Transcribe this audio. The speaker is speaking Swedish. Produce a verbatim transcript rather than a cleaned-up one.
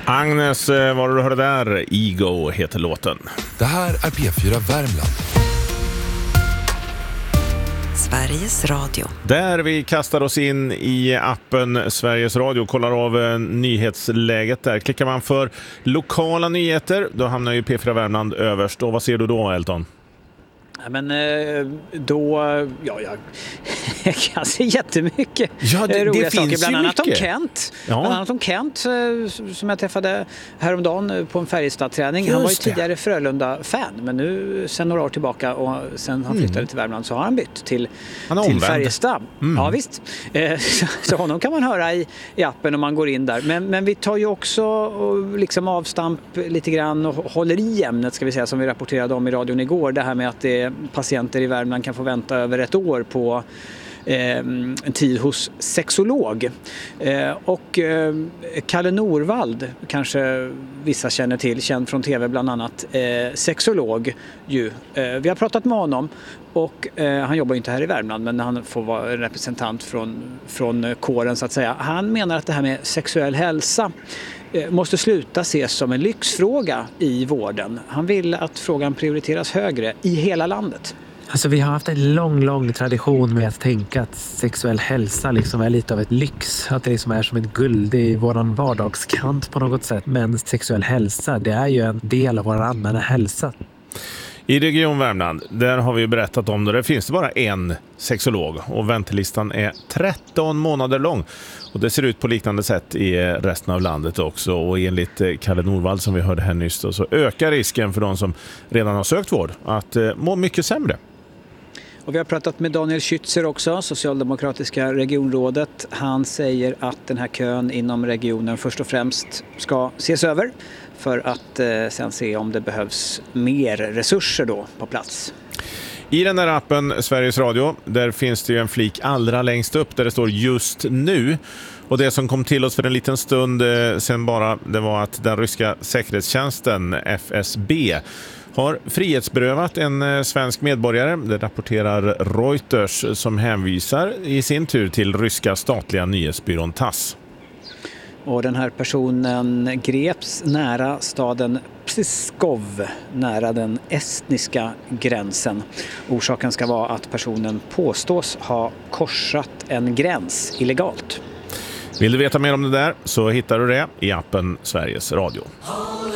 Agnes, vad du hörde där? Ego heter låten. Det här är P fyra Värmland. Sveriges Radio. Där vi kastar oss in i appen Sveriges Radio och kollar av eh, nyhetsläget där. Klickar man för lokala nyheter, då hamnar ju P fyra Värmland överst. Och vad ser du då, Elton? Ja, men då, ja, jag, jag kan se jättemycket ja, det, roliga det saker, bland annat mycket. om Kent. Ja. Bland annat om Kent som jag träffade häromdagen på en Färjestad-träning. Han var ju tidigare Frölunda-fan, men nu sen några år tillbaka och sen han flyttade mm. till Värmland så har han bytt till, han till Färjestad. Mm. Ja, visst. Så, så honom kan man höra i, i appen om man går in där. Men, men vi tar ju också och liksom avstamp lite grann och håller i ämnet, ska vi säga, som vi rapporterade om i radion igår. Det här med att det patienter i Värmland kan få vänta över ett år på eh, en tid hos sexolog. Eh, och eh, Kalle Norvald, kanske vissa känner till, känd från tv bland annat, eh, sexolog ju. Eh, vi har pratat med honom och eh, han jobbar inte här i Värmland, men han får vara en representant från, från kåren så att säga. Han menar att det här med sexuell hälsa måste sluta ses som en lyxfråga i vården. Han vill att frågan prioriteras högre i hela landet. Alltså vi har haft en lång, lång tradition med att tänka att sexuell hälsa liksom är lite av ett lyx. Att det liksom är som ett guld i våran vardagskant på något sätt. Men sexuell hälsa, det är ju en del av vår allmänna hälsa. I Region Värmland, där har vi berättat om det. Det finns det bara en sexolog och väntelistan är tretton månader lång. Och det ser ut på liknande sätt i resten av landet också. Och enligt Kalle Norvald som vi hörde här nyss då, så ökar risken för de som redan har sökt vård att må mycket sämre. Och vi har pratat med Daniel Schützer också, socialdemokratiska regionrådet. Han säger att den här kön inom regionen först och främst ska ses över för att eh, sen se om det behövs mer resurser då på plats. I den här appen Sveriges Radio, där finns det ju en flik allra längst upp där det står just nu. Och det som kom till oss för en liten stund eh, sen bara, det var att den ryska säkerhetstjänsten F S B har frihetsberövat en eh, svensk medborgare. Det rapporterar Reuters som hänvisar i sin tur till ryska statliga nyhetsbyrån Tass. Och den här personen greps nära staden Pskov, nära den estniska gränsen. Orsaken ska vara att personen påstås ha korsat en gräns illegalt. Vill du veta mer om det där så hittar du det i appen Sveriges Radio.